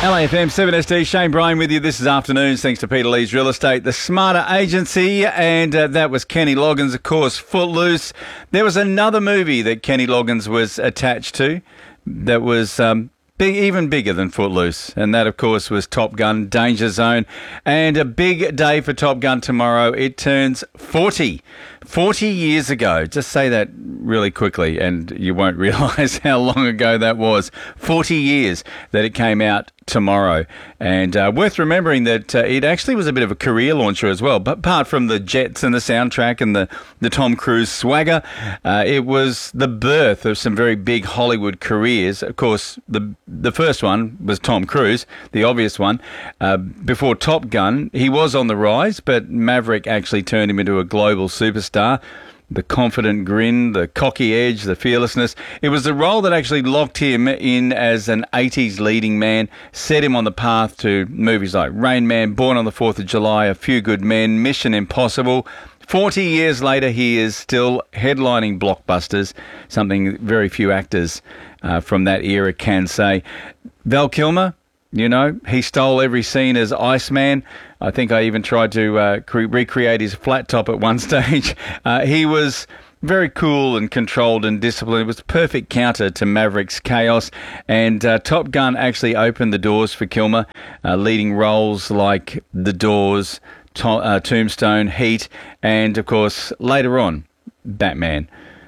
LAFM 7SD, Shane Bryan with you. This is Afternoons, thanks to Peter Lee's Real Estate, the Smarter Agency, and that was Kenny Loggins, of course, Footloose. There was another movie that Kenny Loggins was attached to that was even bigger than Footloose, and that, of course, was Top Gun, Danger Zone. And a big day for Top Gun tomorrow. It turns 40 years ago. Just say that really quickly and you won't realise how long ago that was. 40 years that it came out tomorrow. And worth remembering that it actually was a bit of a career launcher as well. But apart from the jets and the soundtrack and the Tom Cruise swagger, it was the birth of some very big Hollywood careers. Of course, the first one was Tom Cruise, the obvious one. Before Top Gun, he was on the rise, but Maverick actually turned him into a global superstar. The confident grin, the cocky edge, the fearlessness. It was the role that actually locked him in as an 80s leading man, set him on the path to movies like Rain Man, Born on the 4th of July, A Few Good Men, Mission Impossible. 40 years later, he is still headlining blockbusters, something very few actors from that era can say. Val Kilmer, you know, he stole every scene as Iceman. I think I even tried to recreate his flat top at one stage. He was very cool and controlled and disciplined. It was a perfect counter to Maverick's chaos. And Top Gun actually opened the doors for Kilmer, leading roles like The Doors, Tombstone, Heat, and, of course, later on, Batman.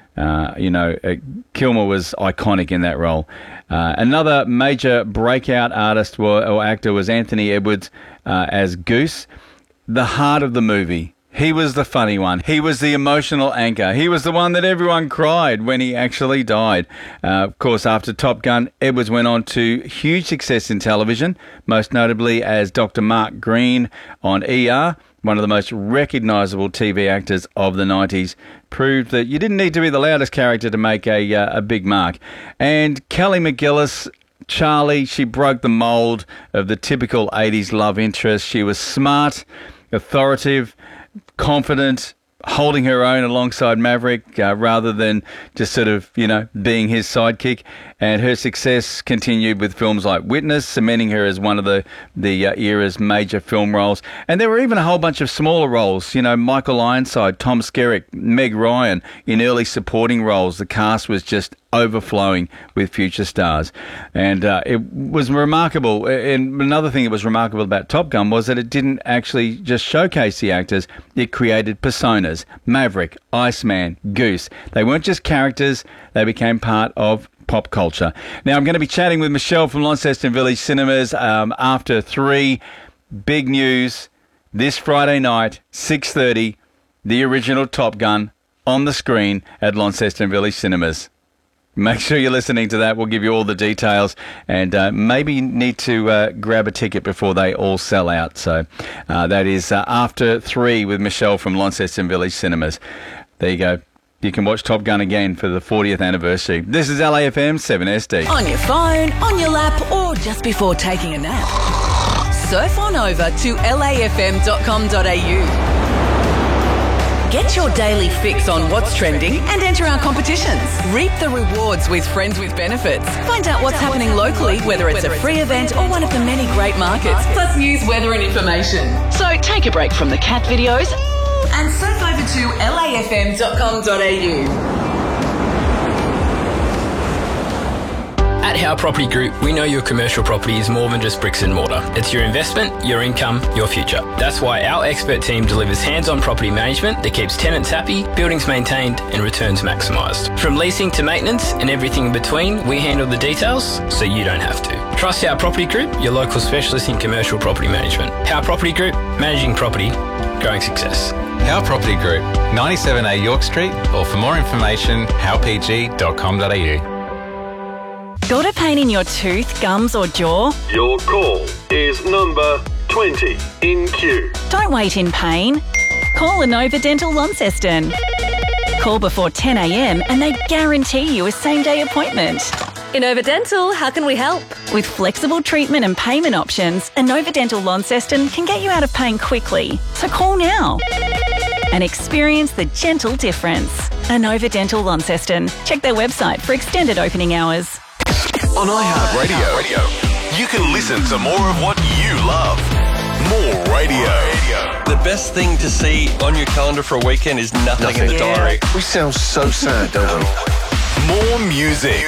Kilmer was iconic in that role. Another major breakout artist or actor was Anthony Edwards as Goose. The heart of the movie. He was the funny one. He was the emotional anchor. He was the one that everyone cried when he actually died. Of course, after Top Gun, Edwards went on to huge success in television, most notably as Dr. Mark Green on ER. One of the most recognisable TV actors of the 90s, proved that you didn't need to be the loudest character to make a big mark. And Kelly McGillis, Charlie, she broke the mould of the typical 80s love interest. She was smart, authoritative, confident, holding her own alongside Maverick rather than just sort of, being his sidekick. And her success continued with films like Witness, cementing her as one of the era's major film roles. And there were even a whole bunch of smaller roles, Michael Ironside, Tom Skerritt, Meg Ryan in early supporting roles. The cast was just overflowing with future stars. And it was remarkable. And another thing that was remarkable about Top Gun was that it didn't actually just showcase the actors, it created personas. Maverick, Iceman, Goose. They weren't just characters, they became part of pop culture. Now, I'm going to be chatting with Michelle from Launceston Village Cinemas after 3. Big news this Friday night, 6:30, the original Top Gun on the screen at Launceston Village Cinemas. Make sure you're listening to that. We'll give you all the details, and maybe you need to grab a ticket before they all sell out. So that is after 3 with Michelle from Launceston Village Cinemas. There you go. You can watch Top Gun again for the 40th anniversary. This is LAFM 7SD. On your phone, on your lap, or just before taking a nap. Surf on over to lafm.com.au. Get your daily fix on what's trending and enter our competitions. Reap the rewards with Friends with Benefits. Find out what's happening locally, whether it's a free event or one of the many great markets, plus news, weather and information. So take a break from the cat videos and surf over to lafm.com.au. At Howe Property Group, we know your commercial property is more than just bricks and mortar. It's your investment, your income, your future. That's why our expert team delivers hands-on property management that keeps tenants happy, buildings maintained and returns maximised. From leasing to maintenance and everything in between, we handle the details so you don't have to. Trust Howe Property Group, your local specialist in commercial property management. Howe Property Group, managing property, growing success. Howe Property Group, 97A York Street, or for more information, howpg.com.au. Got a pain in your tooth, gums or jaw? Your call is number 20 in queue. Don't wait in pain. Call Inova Dental Launceston. Call before 10 a.m. and they guarantee you a same-day appointment. Inova Dental, how can we help? With flexible treatment and payment options, Inova Dental Launceston can get you out of pain quickly. So call now and experience the gentle difference. Inova Dental Launceston. Check their website for extended opening hours. On iHeartRadio, you can listen to more of what you love. More radio. The best thing to see on your calendar for a weekend is nothing in the diary. We sound so sad, don't we? More music.